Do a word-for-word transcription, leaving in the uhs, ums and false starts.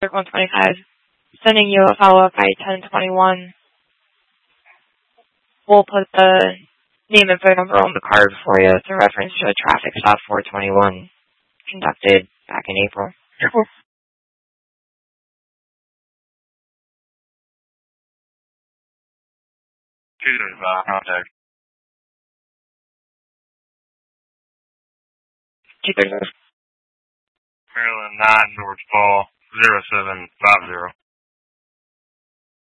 one twenty-five. Sending you a follow-up by ten twenty-one. We'll put the name and phone number on the card for you. It's a reference to a traffic stop four twenty-one conducted back in April. two thirty-five, contact. two thirty-five. Maryland nine, George Paul, zero seven five zero.